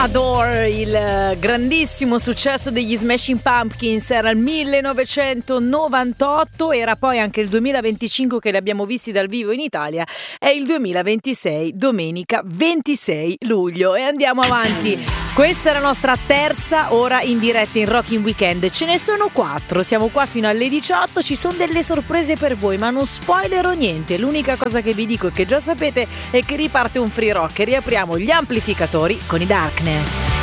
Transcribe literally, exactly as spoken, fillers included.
Adore, il grandissimo successo degli Smashing Pumpkins, era il millenovecentonovantotto, era poi anche il duemilaventicinque che li abbiamo visti dal vivo in Italia, è il duemilaventisei, domenica ventisei luglio. E andiamo avanti. Questa è la nostra terza ora in diretta in Rocking Weekend. Ce ne sono quattro, siamo qua fino alle diciotto, ci sono delle sorprese per voi, ma non spoilerò niente. L'unica cosa che vi dico e che già sapete è che riparte un free rock e riapriamo gli amplificatori con i Darkness.